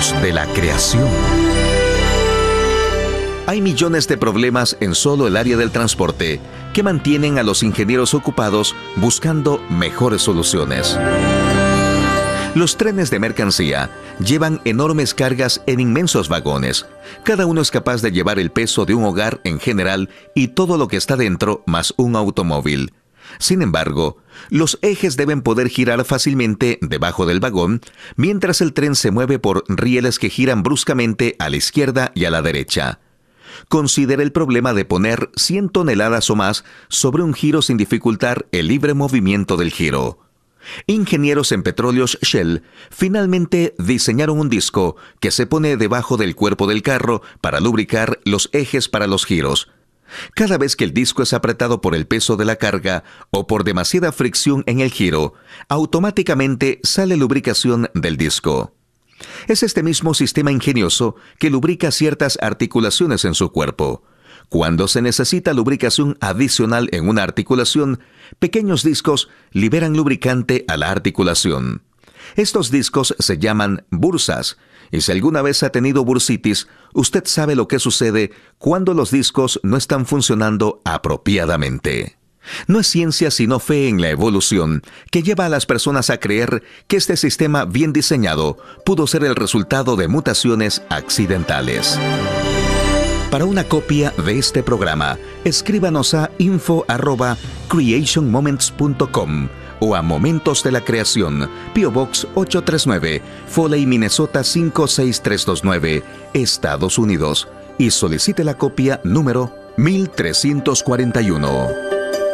Momentos de la creación. Hay millones de problemas en solo el área del transporte que mantienen a los ingenieros ocupados buscando mejores soluciones. Los trenes de mercancía llevan enormes cargas en inmensos vagones. Cada uno es capaz de llevar el peso de un hogar en general y todo lo que está dentro más un automóvil. Sin embargo, los ejes deben poder girar fácilmente debajo del vagón, mientras el tren se mueve por rieles que giran bruscamente a la izquierda y a la derecha. Considere el problema de poner 100 toneladas o más sobre un giro sin dificultar el libre movimiento del giro. Ingenieros en petróleos Shell finalmente diseñaron un disco que se pone debajo del cuerpo del carro para lubricar los ejes para los giros. Cada vez que el disco es apretado por el peso de la carga o por demasiada fricción en el giro, automáticamente sale lubricación del disco. Es este mismo sistema ingenioso que lubrica ciertas articulaciones en su cuerpo. Cuando se necesita lubricación adicional en una articulación, pequeños discos liberan lubricante a la articulación. Estos discos se llaman bursas, y si alguna vez ha tenido bursitis, usted sabe lo que sucede cuando los discos no están funcionando apropiadamente. No es ciencia sino fe en la evolución que lleva a las personas a creer que este sistema bien diseñado pudo ser el resultado de mutaciones accidentales. Para una copia de este programa, escríbanos a info@creationmoments.com o a Momentos de la Creación, P.O. Box 839, Foley, Minnesota 56329, Estados Unidos, y solicite la copia número 1341.